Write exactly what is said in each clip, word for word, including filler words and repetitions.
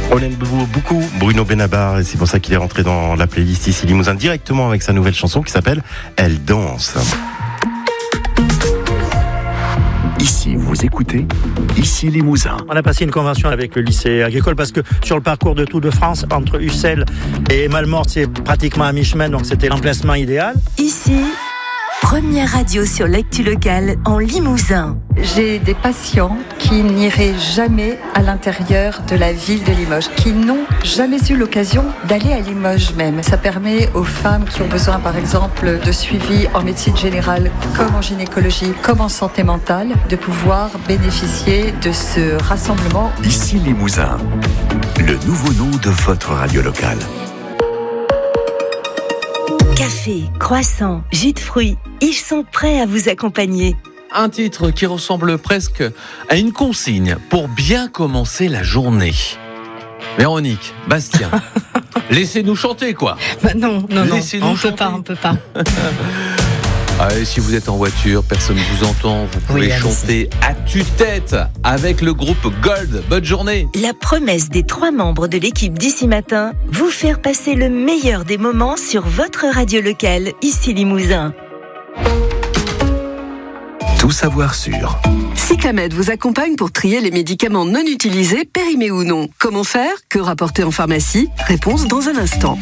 On aime beaucoup Bruno Benabar et c'est pour ça qu'il est rentré dans la playlist Ici Limousin directement avec sa nouvelle chanson qui s'appelle Elle danse. Ici, vous écoutez Ici Limousin. On a passé une convention avec le lycée agricole parce que sur le parcours de Tour de France, entre Ussel et Malmort, c'est pratiquement à mi-chemin, donc c'était l'emplacement idéal. Ici, première radio sur l'actu locale en Limousin. J'ai des patients qui n'iraient jamais à l'intérieur de la ville de Limoges, qui n'ont jamais eu l'occasion d'aller à Limoges même. Ça permet aux femmes qui ont besoin, par exemple, de suivi en médecine générale, comme en gynécologie, comme en santé mentale, de pouvoir bénéficier de ce rassemblement. Ici Limousin, le nouveau nom de votre radio locale. Café, croissant, jus de fruits, ils sont prêts à vous accompagner. Un titre qui ressemble presque à une consigne pour bien commencer la journée. Véronique, Bastien, laissez-nous chanter quoi. Bah non, non, non, laissez-nous on chanter. peut pas, on peut pas. Allez, si vous êtes en voiture, personne ne vous entend, vous pouvez Oui, chanter à tue-tête avec le groupe Gold. Bonne journée. La promesse des trois membres de l'équipe d'ici matin, vous faire passer le meilleur des moments sur votre radio locale, Ici Limousin. Tout savoir sur Cyclamed vous accompagne pour trier les médicaments non utilisés, périmés ou non. Comment faire? Que rapporter en pharmacie? Réponse dans un instant.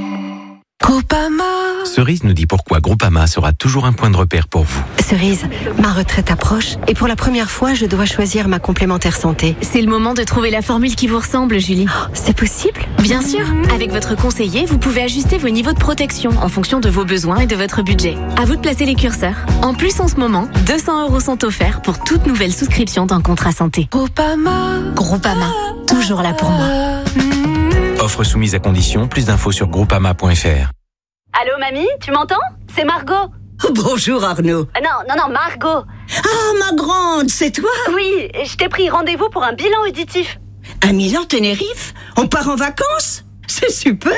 Groupama. Cerise nous dit pourquoi Groupama sera toujours un point de repère pour vous. Cerise, ma retraite approche et pour la première fois, je dois choisir ma complémentaire santé. C'est le moment de trouver la formule qui vous ressemble, Julie. Oh, c'est possible? Bien sûr. Avec votre conseiller, vous pouvez ajuster vos niveaux de protection en fonction de vos besoins et de votre budget. À vous de placer les curseurs. En plus, en ce moment, deux cents euros sont offerts pour toute nouvelle souscription d'un contrat santé. Groupama. Groupama, toujours là pour moi. Offre soumise à condition. Plus d'infos sur groupama point f r. Allô, mamie, tu m'entends? C'est Margot. Bonjour Arnaud. Euh, non, non, non, Margot. Ah, ma grande, c'est toi? Oui, je t'ai pris rendez-vous pour un bilan auditif. À Milan-Tenerife? On part en vacances? C'est super.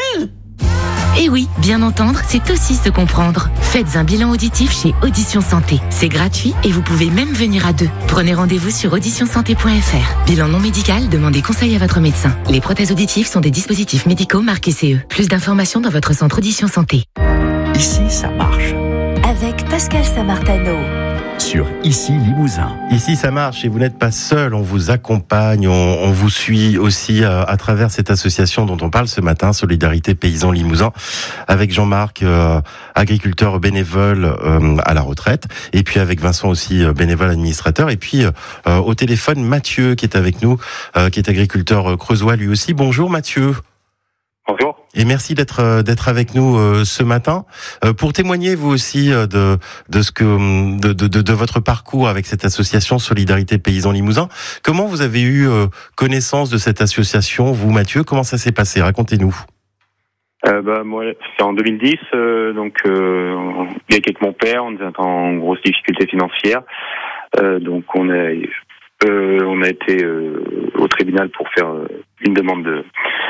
Et oui, bien entendre, c'est aussi se comprendre. Faites un bilan auditif chez Audition Santé. C'est gratuit et vous pouvez même venir à deux. Prenez rendez-vous sur audition santé point f r. Bilan non médical, demandez conseil à votre médecin. Les prothèses auditives sont des dispositifs médicaux marqués C E. Plus d'informations dans votre centre Audition Santé. Ici, ça marche. Avec Pascal Samartano. Sur Ici Limousin. Ici ça marche et vous n'êtes pas seul, on vous accompagne, on, on vous suit aussi à, à travers cette association dont on parle ce matin, Solidarité Paysans Limousin, avec Jean-Marc, euh, agriculteur bénévole euh, à la retraite, et puis avec Vincent aussi, euh, bénévole administrateur, et puis euh, au téléphone Mathieu qui est avec nous, euh, qui est agriculteur creusois lui aussi. Bonjour Mathieu. Bonjour. Et merci d'être d'être avec nous euh, ce matin euh, pour témoigner vous aussi euh, de de ce que de, de de de votre parcours avec cette association Solidarité Paysans Limousin. Comment vous avez eu euh, connaissance de cette association, vous Mathieu? Comment ça s'est passé? Racontez-nous. Euh, bah moi c'est en deux mille dix, euh, donc euh, il y a avec mon père, on était en grosse difficulté financière, euh, donc on a euh, on a été euh, au tribunal pour faire euh, une demande de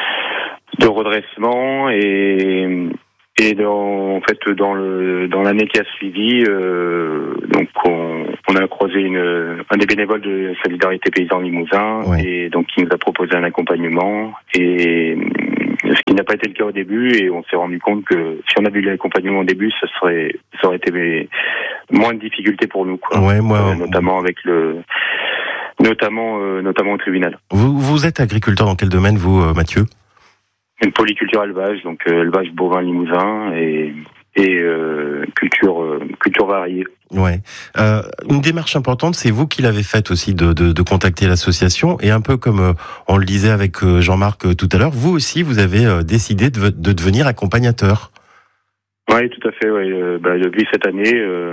de redressement et et dans, en fait dans le dans l'année qui a suivi, euh, donc on, on a croisé une un des bénévoles de Solidarité Paysans Limousin, ouais. Et donc il nous a proposé un accompagnement, et ce qui n'a pas été le cas au début, et on s'est rendu compte que si on avait eu l'accompagnement au début, ça serait ça aurait été moins de difficultés pour nous, quoi. Ouais, moi, euh, notamment avec le notamment euh, notamment au tribunal. Vous vous êtes agriculteur dans quel domaine, vous euh, Mathieu? Une polyculture élevage, donc euh, élevage bovin limousin et, et euh, culture euh, culture variée. Ouais. Euh, une démarche importante, c'est vous qui l'avez faite aussi de, de, de contacter l'association, et un peu comme euh, on le disait avec euh, Jean-Marc euh, tout à l'heure, vous aussi vous avez euh, décidé de, de devenir accompagnateur. Oui, tout à fait. Ouais. Euh, bah, depuis cette année, euh,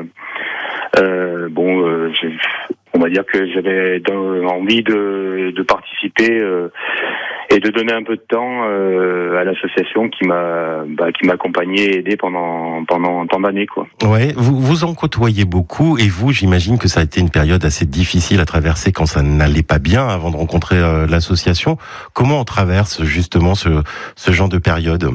euh, bon, euh, j'ai, on va dire que j'avais envie de, de participer. Euh, Et de donner un peu de temps euh, à l'association qui m'a bah, qui m'a accompagné et aidé pendant pendant tant d'années, quoi. Ouais, vous vous en côtoyez beaucoup, et vous, j'imagine que ça a été une période assez difficile à traverser quand ça n'allait pas bien avant de rencontrer euh, l'association. Comment on traverse justement ce ce genre de période?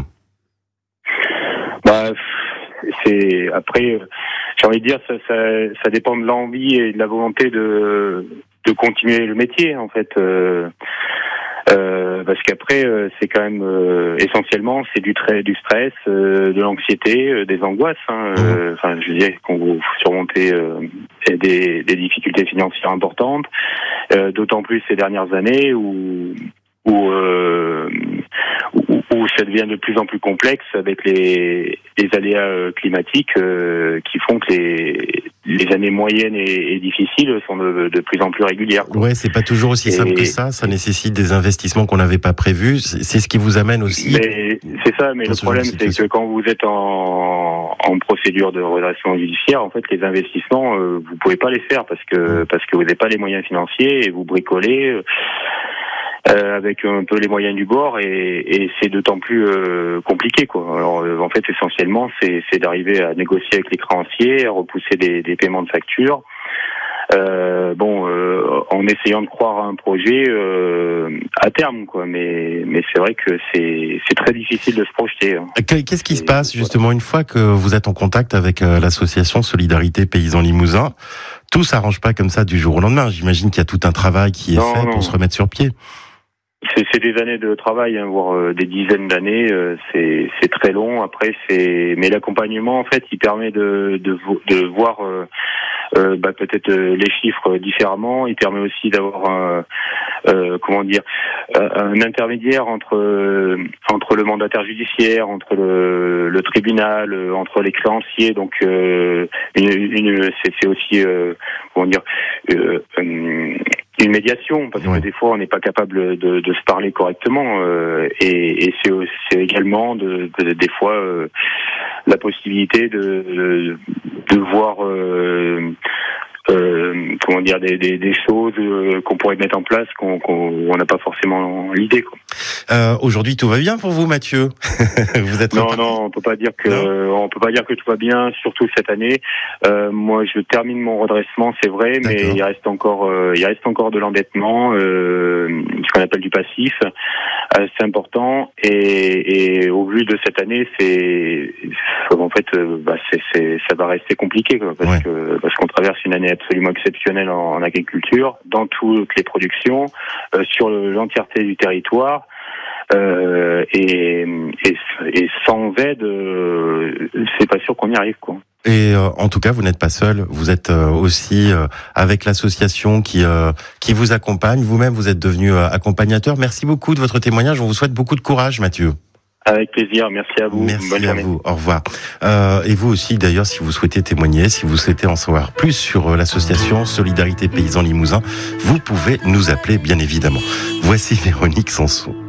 Bah c'est après j'ai envie de dire ça ça ça dépend de l'envie et de la volonté de de continuer le métier, en fait. Euh, Euh, parce qu'après, euh, c'est quand même euh, essentiellement, c'est du, tra- du stress, euh, de l'anxiété, euh, des angoisses. Hein, euh, enfin, je veux dire, quand vous surmontez euh, des, des difficultés financières importantes, euh, d'autant plus ces dernières années où où, euh, où où ça devient de plus en plus complexe avec les, les aléas climatiques euh, qui font que les, les années moyennes et, et difficiles sont de, de plus en plus régulières. Quoi. Ouais, c'est pas toujours aussi et simple que ça. Ça nécessite des investissements qu'on n'avait pas prévus. C'est, c'est ce qui vous amène aussi. Mais, c'est ça, mais le problème, c'est que quand vous êtes en, en procédure de redressement judiciaire, en fait, les investissements, euh, vous pouvez pas les faire parce que parce que vous n'avez pas les moyens financiers et vous bricolez. Euh, Euh, avec un peu les moyens du bord et, et c'est d'autant plus euh, compliqué quoi. Alors euh, en fait essentiellement c'est, c'est d'arriver à négocier avec les créanciers, à repousser des, des paiements de factures. Euh, bon, euh, en essayant de croire à un projet euh, à terme quoi. Mais mais c'est vrai que c'est c'est très difficile de se projeter. Hein. Qu'est-ce qui et, se passe justement voilà. Une fois que vous êtes en contact avec euh, l'association Solidarité Paysans Limousin? Tout s'arrange pas comme ça du jour au lendemain. J'imagine qu'il y a tout un travail qui est non, fait non. pour se remettre sur pied. C'est, c'est des années de travail, hein, voire euh, des dizaines d'années. Euh, c'est, c'est très long. Après, c'est, mais l'accompagnement, en fait, il permet de de, de voir euh, euh, bah, peut-être euh, les chiffres différemment. Il permet aussi d'avoir un, euh, comment dire, un intermédiaire entre euh, entre le mandataire judiciaire, entre le, le tribunal, euh, entre les créanciers. Donc, euh, une, une, c'est, c'est aussi euh, comment dire. Euh, euh, une médiation parce ouais. que des fois on n'est pas capable de, de se parler correctement euh, et, et c'est, c'est également de, de, des fois euh, la possibilité de, de, de voir euh, euh, comment dire des, des, des choses euh, qu'on pourrait mettre en place qu'on qu'on n'a pas forcément l'idée quoi. Euh, aujourd'hui tout va bien pour vous Mathieu? Vous êtes non reparti. non on peut pas dire que euh, on peut pas dire que tout va bien surtout cette année. Euh, moi je termine mon redressement c'est vrai D'accord. mais il reste encore euh, il reste encore de l'endettement euh, ce qu'on appelle du passif euh, c'est important et, et au vu de cette année c'est en fait euh, bah, c'est, c'est ça va rester compliqué quoi, parce ouais. que parce qu'on traverse une année absolument exceptionnelle en, en agriculture dans toutes les productions euh, sur le, l'entièreté du territoire. Euh, et, et, et sans aide, euh, c'est pas sûr qu'on y arrive, quoi. Et euh, en tout cas, vous n'êtes pas seul. Vous êtes euh, aussi euh, avec l'association qui euh, qui vous accompagne. Vous-même, vous êtes devenu euh, accompagnateur. Merci beaucoup de votre témoignage. On vous souhaite beaucoup de courage, Mathieu. Avec plaisir, merci à vous. Merci Bonne à journée. vous, au revoir. Euh, et vous aussi, d'ailleurs, si vous souhaitez témoigner, si vous souhaitez en savoir plus sur l'association Solidarité Paysans Limousin, vous pouvez nous appeler, bien évidemment. Voici Véronique Sanson.